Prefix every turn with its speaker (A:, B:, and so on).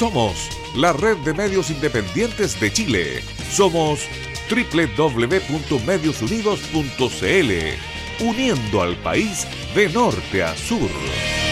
A: Somos la red de medios independientes de Chile. Somos www.mediosunidos.cl, uniendo al país de norte a sur.